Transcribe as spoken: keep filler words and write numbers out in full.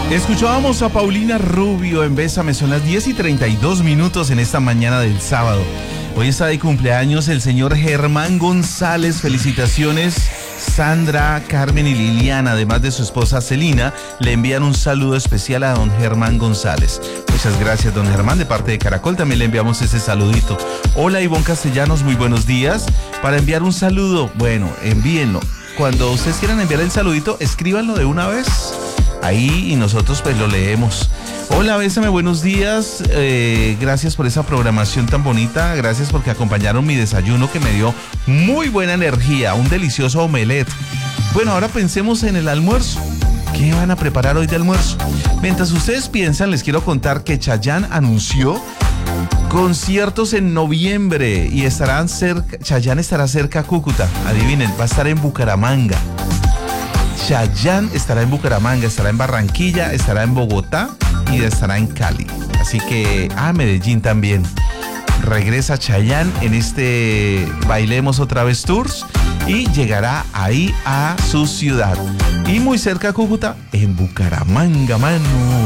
Escuchábamos a Paulina Rubio en Bésame, son las diez y treinta y dos minutos en esta mañana del sábado. Hoy está de cumpleaños el señor Germán González. Felicitaciones, Sandra, Carmen y Liliana, además de su esposa Celina, le envían un saludo especial a don Germán González. Muchas gracias, don Germán, de parte de Caracol también le enviamos ese saludito. Hola, Ivonne Castellanos, muy buenos días. Para enviar un saludo, bueno, envíenlo. Cuando ustedes quieran enviar el saludito, escríbanlo de una vez ahí y nosotros pues lo leemos. Hola, Bésame, buenos días, eh, gracias por esa programación tan bonita, gracias porque acompañaron mi desayuno que me dio muy buena energía, un delicioso omelette. Bueno, ahora pensemos en el almuerzo. ¿Qué van a preparar hoy de almuerzo? Mientras ustedes piensan, les quiero contar que Chayanne anunció conciertos en noviembre y estarán cerca, Chayanne estará cerca a Cúcuta, adivinen, va a estar en Bucaramanga. Chayanne estará en Bucaramanga, estará en Barranquilla, estará en Bogotá y estará en Cali. Así que, ah, Medellín también. Regresa Chayanne en este Bailemos Otra Vez Tours y llegará ahí a su ciudad. Y muy cerca a Cúcuta, en Bucaramanga, mano.